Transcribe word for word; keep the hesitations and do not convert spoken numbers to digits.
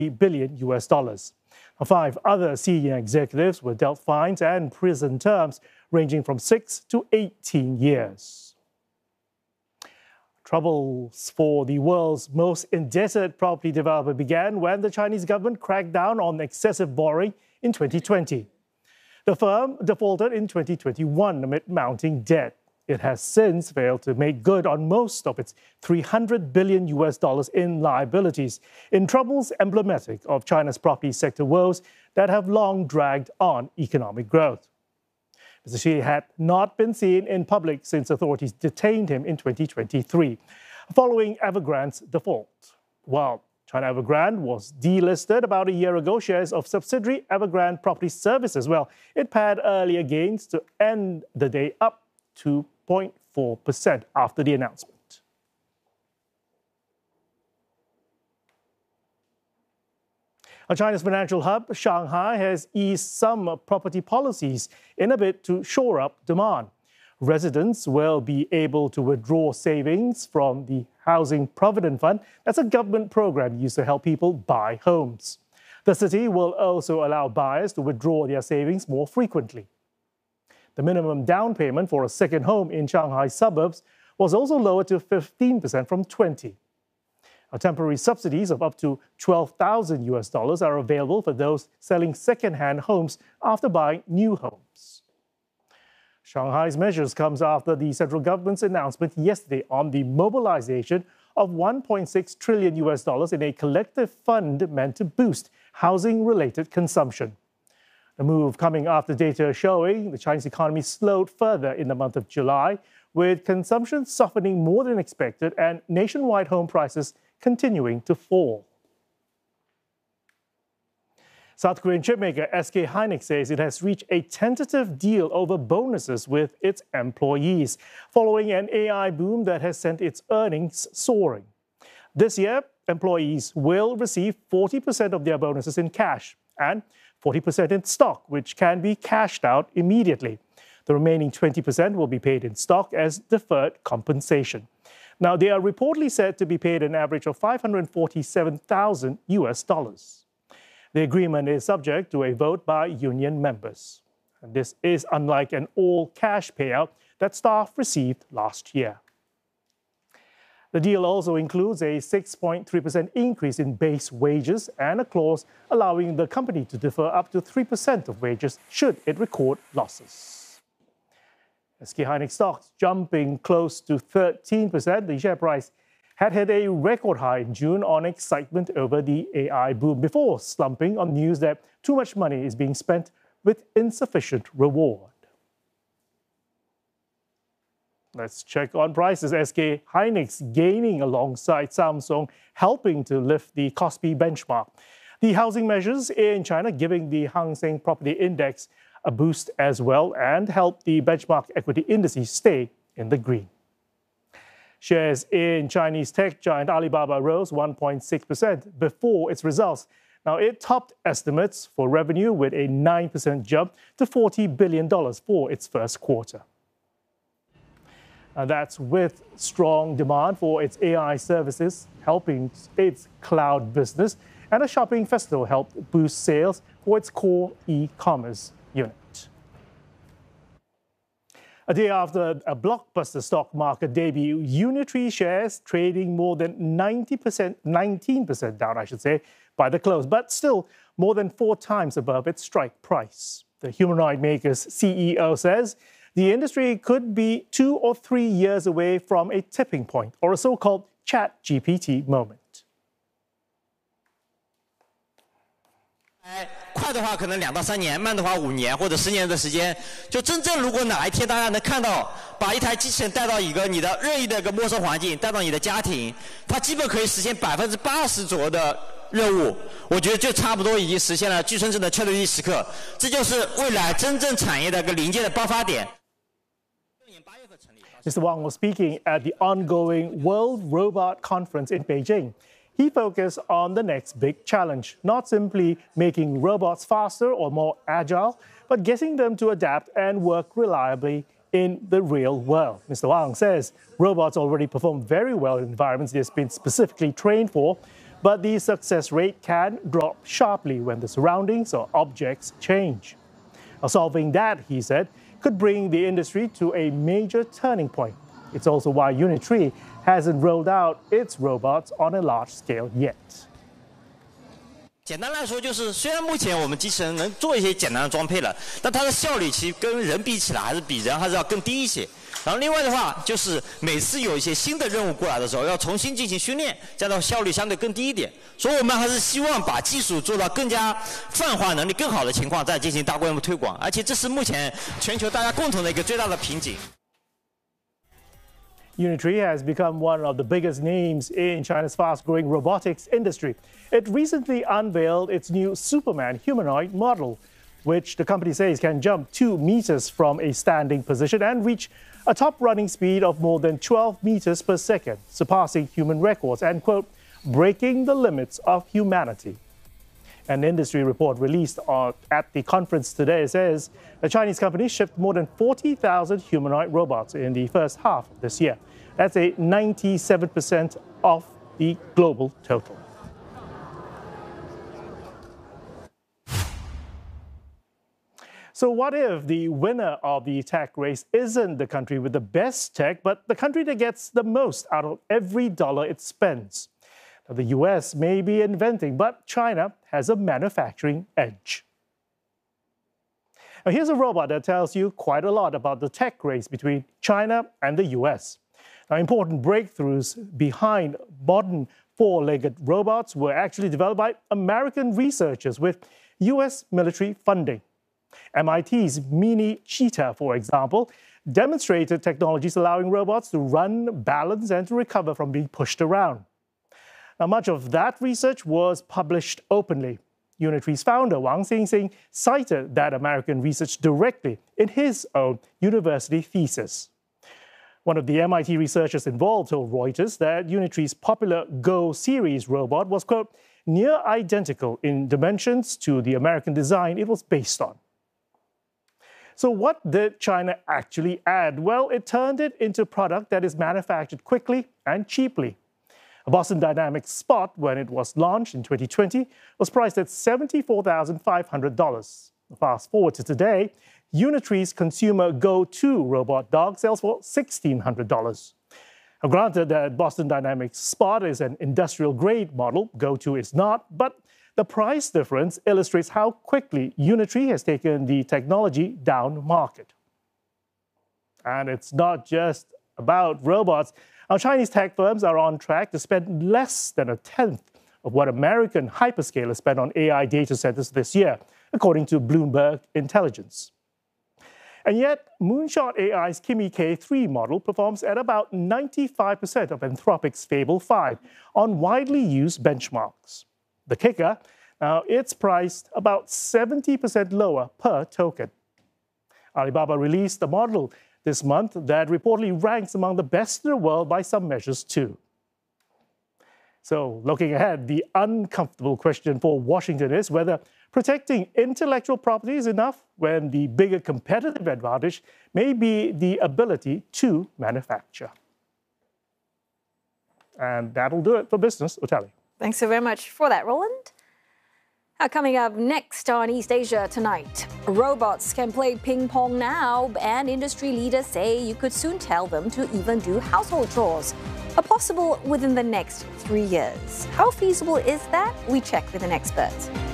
billion U S dollars. Five other senior executives were dealt fines and prison terms ranging from six to eighteen years. Troubles for the world's most indebted property developer began when the Chinese government cracked down on excessive borrowing in twenty twenty. The firm defaulted in twenty twenty-one amid mounting debt. It has since failed to make good on most of its three hundred billion U S dollars in liabilities, in troubles emblematic of China's property sector woes that have long dragged on economic growth. Mister Xi had not been seen in public since authorities detained him in twenty twenty-three, following Evergrande's default. While China Evergrande was delisted about a year ago, shares of subsidiary Evergrande Property Services, well, it pared earlier gains to end the day up two point four percent after the announcement. China's financial hub, Shanghai, has eased some property policies in a bid to shore up demand. Residents will be able to withdraw savings from the Housing Provident Fund. That's a government program used to help people buy homes. The city will also allow buyers to withdraw their savings more frequently. The minimum down payment for a second home in Shanghai suburbs was also lowered to fifteen percent from twenty percent. Temporary subsidies of up to twelve thousand U S dollars are available for those selling second-hand homes after buying new homes. Shanghai's measures comes after the central government's announcement yesterday on the mobilization of one point six trillion U S dollars in a collective fund meant to boost housing-related consumption. The move coming after data showing the Chinese economy slowed further in the month of July, with consumption softening more than expected and nationwide home prices continuing to fall. South Korean chipmaker S K Hynix says it has reached a tentative deal over bonuses with its employees, following an A I boom that has sent its earnings soaring. This year, employees will receive forty percent of their bonuses in cash and forty percent in stock, which can be cashed out immediately. The remaining twenty percent will be paid in stock as deferred compensation. Now, they are reportedly said to be paid an average of five hundred forty-seven thousand U S dollars. The agreement is subject to a vote by union members. And this is unlike an all-cash payout that staff received last year. The deal also includes a six point three percent increase in base wages and a clause allowing the company to defer up to three percent of wages should it record losses. S K Hynix stocks jumping close to thirteen percent. The share price had hit a record high in June on excitement over the A I boom before slumping on news that too much money is being spent with insufficient reward. Let's check on prices. S K Hynix gaining alongside Samsung, helping to lift the Kospi benchmark. The housing measures in China giving the Hang Seng Property Index a boost as well and help the benchmark equity indices stay in the green. Shares in Chinese tech giant Alibaba rose one point six percent before its results. Now, it topped estimates for revenue with a nine percent jump to forty billion dollars for its first quarter. And that's with strong demand for its A I services, helping its cloud business, and a shopping festival helped boost sales for its core e-commerce unit. A day after a blockbuster stock market debut, Unitree shares trading more than ninety percent, nineteen percent down, I should say, by the close, but still more than four times above its strike price. The humanoid maker's C E O says the industry could be two or three years away from a tipping point, or a so-called Chat G P T moment. 快的话可能两到三年，慢的话五年或者十年的时间。就真正如果哪一天大家能看到，把一台机器人带到一个你的任意的一个陌生环境，带到你的家庭，它基本可以实现百分之八十左右的任务。我觉得就差不多已经实现了具身证的确定率时刻。这就是未来真正产业的一个临界的爆发点。 Mister Wang was speaking at the ongoing World Robot Conference in Beijing. He focused on the next big challenge, not simply making robots faster or more agile, but getting them to adapt and work reliably in the real world. Mister Wang says robots already perform very well in environments they've been specifically trained for, but the success rate can drop sharply when the surroundings or objects change. Now, solving that, he said, could bring the industry to a major turning point. It's also why Unitree hasn't rolled out its robots on a large scale yet. 简单来说，就是虽然目前我们机器人能做一些简单的装配了，但它的效率其实跟人比起来，还是比人还是要更低一些。然后另外的话，就是每次有一些新的任务过来的时候，要重新进行训练，这样的效率相对更低一点。所以我们还是希望把技术做到更加泛化能力更好的情况，再进行大规模推广。而且这是目前全球大家共同的一个最大的瓶颈。 Unitree has become one of the biggest names in China's fast-growing robotics industry. It recently unveiled its new Superman humanoid model, which the company says can jump two meters from a standing position and reach a top running speed of more than twelve meters per second, surpassing human records and, quote, breaking the limits of humanity. An industry report released on, at the conference today says the Chinese company shipped more than forty thousand humanoid robots in the first half of this year. That's a ninety-seven percent of the global total. So what if the winner of the tech race isn't the country with the best tech, but the country that gets the most out of every dollar it spends? Now, the U S may be inventing, but China has a manufacturing edge. Now, here's a robot that tells you quite a lot about the tech race between China and the U S. Now, important breakthroughs behind modern four-legged robots were actually developed by American researchers with U S military funding. M I T's Mini Cheetah, for example, demonstrated technologies allowing robots to run, balance, and to recover from being pushed around. Now, much of that research was published openly. Unitree's founder, Wang Xingxing, cited that American research directly in his own university thesis. One of the M I T researchers involved told Reuters that Unitree's popular Go series robot was, quote, near identical in dimensions to the American design it was based on. So what did China actually add? Well, it turned it into a product that is manufactured quickly and cheaply. A Boston Dynamics Spot, when it was launched in twenty twenty, was priced at seventy-four thousand five hundred dollars. Fast forward to today, Unitree's consumer Go two robot dog sells for sixteen hundred dollars. Now, granted that Boston Dynamics Spot is an industrial-grade model, Go two is not, but the price difference illustrates how quickly Unitree has taken the technology down market. And it's not just about robots. Our Chinese tech firms are on track to spend less than a tenth of what American hyperscalers spend on A I data centers this year, according to Bloomberg Intelligence. And yet, Moonshot A I's Kimi K three model performs at about ninety-five percent of Anthropic's Fable five on widely used benchmarks. The kicker, now it's priced about seventy percent lower per token. Alibaba released a model this month that reportedly ranks among the best in the world by some measures too. So, looking ahead, the uncomfortable question for Washington is whether protecting intellectual property is enough when the bigger competitive advantage may be the ability to manufacture. And that'll do it for Business Oteli. Thanks so very much for that, Roland. Now, coming up next on East Asia tonight, robots can play ping pong now, and industry leaders say you could soon tell them to even do household chores. Are possible within the next three years. How feasible is that? We check with an expert.